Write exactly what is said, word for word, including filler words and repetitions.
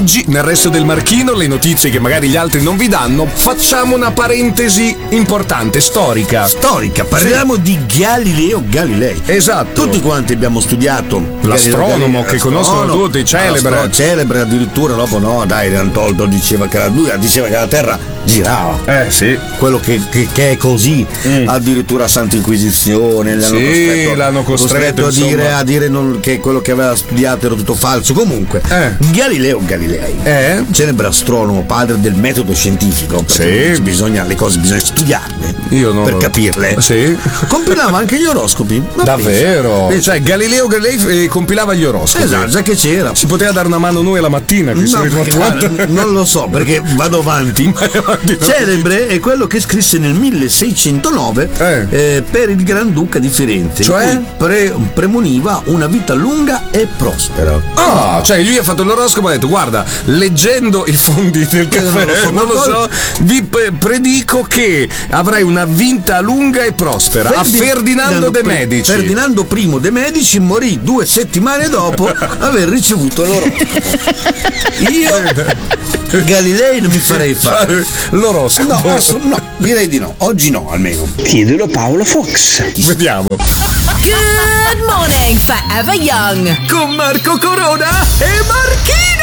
oggi, nel resto del Marchino, le notizie che magari gli altri non vi danno, facciamo una parentesi importante, storica. Storica, parliamo sì. di Galileo Galilei. Esatto. Tutti quanti abbiamo studiato l'astronomo che conoscono tutti, celebre. Celebre addirittura, dopo no, dai, Antoldo diceva che la, lui diceva che la Terra girava. Eh sì. Quello che, che, che è così, mm. addirittura Santa Inquisizione l'hanno sì, costretto, l'hanno costretto, costretto a dire, a dire non, che quello che aveva studiato era tutto falso. Comunque, eh. Galileo Galilei, eh. celebre astronomo, padre del metodo scientifico. Sì. Bisogna, le cose bisogna studiarle Io non per lo... capirle. Sì. Compilava anche gli oroscopi. Ma davvero? penso. Cioè Galileo Galilei compilava gli oroscopi. Esatto, già che c'era. Si poteva dare una mano noi la mattina. Che no, guarda, non lo so perché vado avanti. Celebre è quello che scrisse nel milleseicentonove eh. Eh, per il Granduca di Firenze, cioè pre- premoniva una vita lunga e prospera. Ah, oh, cioè lui ha fatto l'oroscopo e ha detto: guarda, leggendo i fondi del caffè, eh, non lo so, non lo so vi pre- predico che avrai una vita lunga e prospera. Ferdi- a Ferdinando De Medici. Ferdinando I De Medici morì due settimane dopo aver ricevuto l'oroscopo. Io Galilei non mi farei fare l'oroscopo. No, ass- no, direi di no. Oggi no, almeno. Chiedilo a Paolo Fox. Vediamo. Good morning, Forever Young. Con Marco Corona e Marchino.